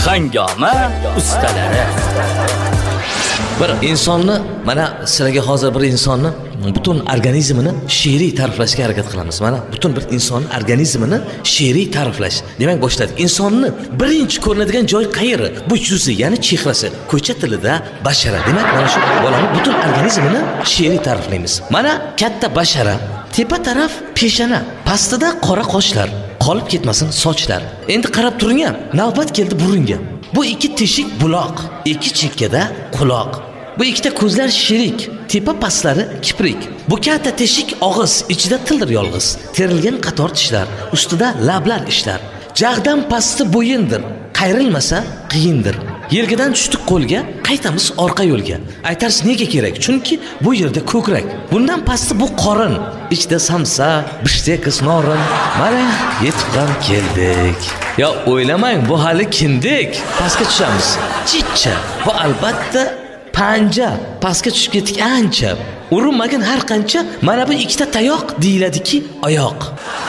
Hangoma ustalari. Bir insonni, mana sizlarga hozir bir insonni butun organizmini she'riy ta'riflashga harakat qilamiz. Mana butun bir insonning organizmini she'riy ta'riflash. Demak boshladik. Insonni birinchi ko'rinadigan joy qayeri? Bu yuzi, ya'ni chehrasi. Ko'cha tilida bashara. Demak, mana shu bolaning butun organizmini she'riy ta'riflaymiz. Mana katta bashara, tepa taraf peshana, pastida qora qoshlar, qolib ketmasin sochlar. Endi qarab turing, navbat keldi burunga. Bu ikki teshik buloq, ikki chekkada quloq. Bu ikkita ko'zlar shirik, tepa pastlari kiprik. Bu katta teshik og'iz, ichida tildir yolg'iz. Terilgan qator tishlar, ustida lablar ishlar. Jag'dan pasti bo'yindir, qayrilmasa qiyindir. Yelkadan tushdik qo'lga, qaytamiz orqa yo'lga. Aytarsiz nega kerak? Chunki bu yerda ko'krak. Bundan pasti bu qorin, ichida samsa, bishtekis norin. Mana yetib ham keldik. Ya o'ylamang, bu hali kindik. Pastga tushamiz. Chicha. Bu albatta panja. Pastga tushib ketdik ancha. Urinmagan har qancha mana bu ikkita tayoq deyiladiki oyoq.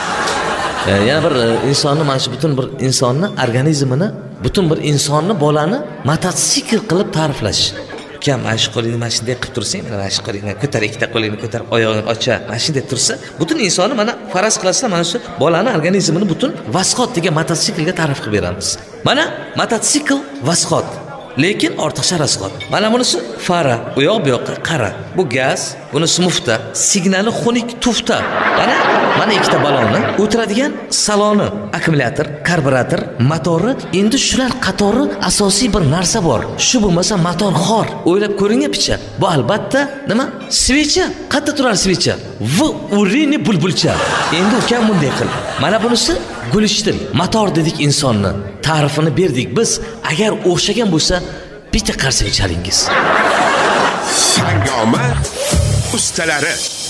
Yana bir insonni, mana shu butun bir insonni organizmini, butun bir insonni, bolani mototsikl qilib ta'riflash. Ukam, mana shu qo'lingni mana shunday qilib tursang, mana shu qo'lingni ko'tar, ikkita qo'lingni ko'tarib, oyog'ini ocha, mana shunday tursa, butun insonni mana faraz qilasizlar, mana shu bolani organizmini butun vasqot degan mototsiklga ta'rif qilib beramiz. Mana mototsikl vasqot. Lekin ortiqcha rasqot. Mana bunisi fara, u yoq bu yoqqa qara. Bu gaz, bunisi mufta, signali xunuk tufta. Mana ikkita balonni o'tiradigan saloni, akkumulyator, karburator, motori, endi shular qatori asosiy bir narsa bor. Shu bo'lmasa motor xor. O'ylab ko'ring-a picha. Bu albatta nima? Svecha. Qayerda turar svecha? V urini bulbulcha. Endi ukam bunday qil. Mana bunisi gulishtir. Motor dedik insonni. Ta'rifini berdik biz. Agar o'xshagan bo'lsa, bitta qarsang chalingiz. Hangoma ustalari.